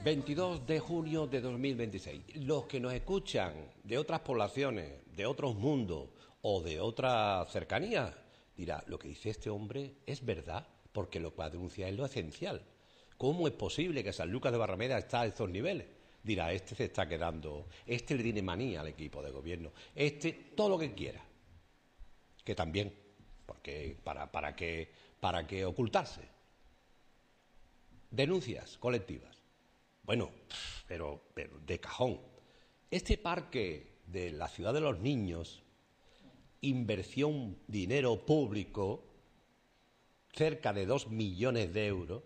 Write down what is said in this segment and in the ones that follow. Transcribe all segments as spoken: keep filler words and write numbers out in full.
veintidós de junio de dos mil veintiséis. Los que nos escuchan de otras poblaciones, de otros mundos o de otras cercanías, dirá, lo que dice este hombre es verdad, porque lo que denuncia es lo esencial. ¿Cómo es posible que San Lucas de Barrameda está a estos niveles? Dirá, este se está quedando, este le tiene manía al equipo de gobierno, este todo lo que quiera. Que también, porque para, para qué para qué ocultarse. Denuncias colectivas. Bueno, pero, pero de cajón. Este parque de la Ciudad de los Niños, inversión, dinero público, cerca de dos millones de euros,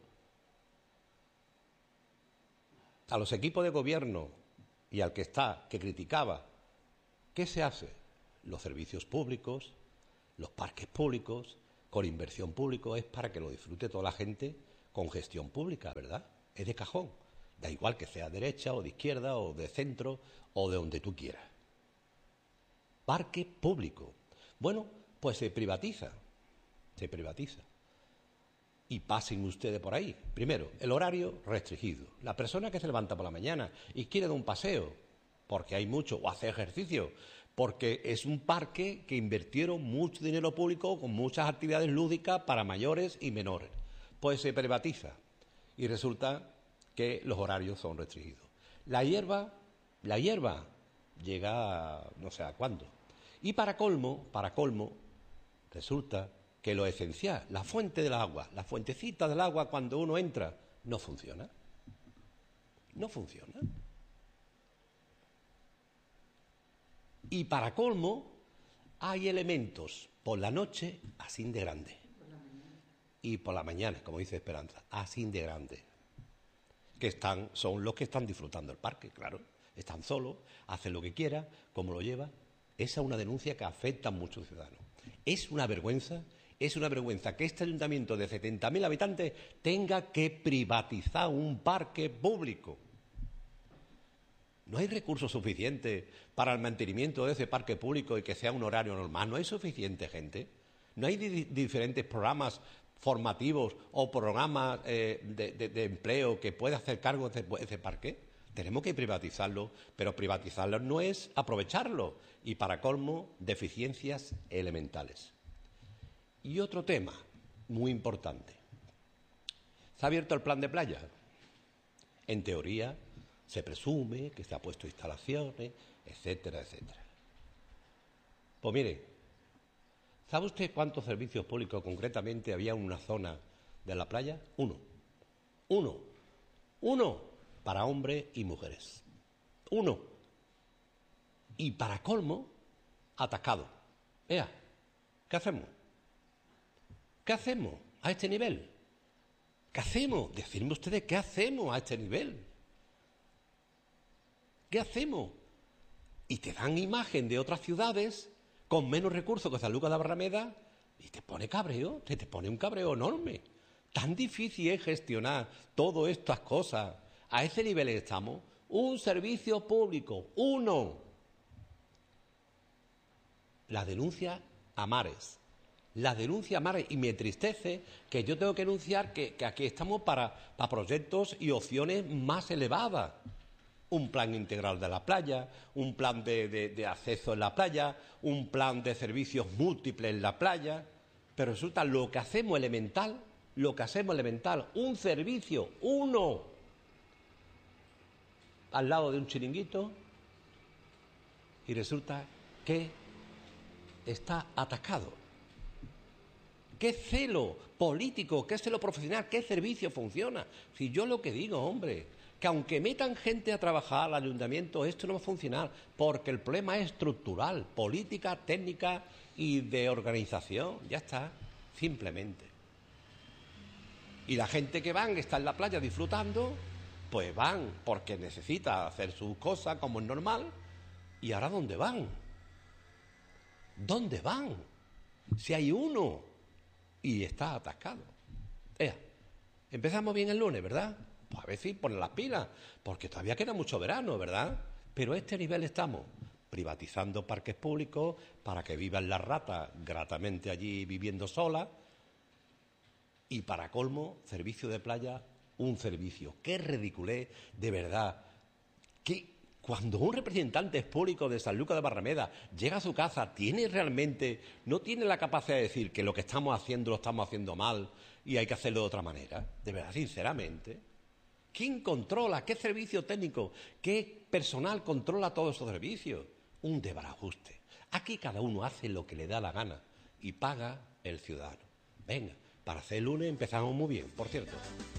a los equipos de gobierno y al que está, que criticaba, ¿qué se hace? Los servicios públicos, los parques públicos, con inversión pública, es para que lo disfrute toda la gente con gestión pública, ¿verdad? Es de cajón. Da igual que sea derecha o de izquierda o de centro o de donde tú quieras. Parque público. Bueno, pues se privatiza. Se privatiza. Y pasen ustedes por ahí. Primero, el horario restringido. La persona que se levanta por la mañana y quiere dar un paseo, porque hay mucho, o hacer ejercicio, porque es un parque que invirtieron mucho dinero público con muchas actividades lúdicas para mayores y menores. Pues se privatiza y resulta que los horarios son restringidos. La hierba, la hierba llega no sé a cuándo. Y para colmo, para colmo, resulta que lo esencial, la fuente del agua, la fuentecita del agua cuando uno entra, no funciona. No funciona. Y para colmo, hay elementos por la noche así de grande. Y por la mañana, como dice Esperanza, así de grande. Que están, son los que están disfrutando el parque, claro. Están solos, hacen lo que quieran, como lo lleva. Esa es una denuncia que afecta a muchos ciudadanos. Es una vergüenza, es una vergüenza que este ayuntamiento de setenta mil habitantes tenga que privatizar un parque público. No hay recursos suficientes para el mantenimiento de ese parque público y que sea un horario normal. No hay suficiente gente. No hay di diferentes programas formativos o programas eh, de, de, de empleo que pueda hacer cargo de ese, ese parque. Tenemos que privatizarlo, pero privatizarlo no es aprovecharlo. Y para colmo, deficiencias elementales. Y otro tema muy importante. ¿Se ha abierto el plan de playa? En teoría, se presume que se ha puesto instalaciones, etcétera, etcétera. Pues mire, ¿sabe usted cuántos servicios públicos concretamente había en una zona de la playa? Uno. Uno. Uno para hombres y mujeres. Uno. Y para colmo, atascado. Ea, ¿qué hacemos? ¿Qué hacemos a este nivel? ¿Qué hacemos? Decidme ustedes qué hacemos a este nivel. ¿Qué hacemos? Y te dan imagen de otras ciudades con menos recursos que San Lucas de Barrameda y te pone cabreo, te, te pone un cabreo enorme. Tan difícil es gestionar todas estas cosas. A ese nivel estamos. Un servicio público, uno. La denuncia a mares. La denuncia a mares. Y me entristece que yo tengo que anunciar que, que aquí estamos para, para proyectos y opciones más elevadas. Un plan integral de la playa, un plan de, de, de acceso en la playa, un plan de servicios múltiples en la playa. Pero resulta lo que hacemos elemental, lo que hacemos elemental, un servicio, uno, al lado de un chiringuito, y resulta que está atascado. ¿Qué celo político, qué celo profesional, qué servicio funciona? Si yo lo que digo, hombre, que aunque metan gente a trabajar al ayuntamiento, esto no va a funcionar, porque el problema es estructural, política, técnica y de organización. Ya está, simplemente. Y la gente que van, está en la playa disfrutando, pues van porque necesita hacer sus cosas como es normal. ¿Y ahora dónde van? ¿Dónde van? Si hay uno y está atascado. Ea, empezamos bien el lunes, ¿verdad? Pues a ver si ponen las pilas, porque todavía queda mucho verano, ¿verdad? Pero a este nivel estamos, privatizando parques públicos para que vivan las ratas gratamente allí viviendo solas, y para colmo, servicio de playa un servicio. ¡Qué ridiculez, de verdad! Que cuando un representante público de San Lucas de Barrameda llega a su casa, ¿tiene realmente, no tiene la capacidad de decir que lo que estamos haciendo lo estamos haciendo mal y hay que hacerlo de otra manera? De verdad, sinceramente. ¿Quién controla? ¿Qué servicio técnico? ¿Qué personal controla todos esos servicios? Un desbarajuste. Aquí cada uno hace lo que le da la gana y paga el ciudadano. Venga, para hacer el lunes empezamos muy bien, por cierto.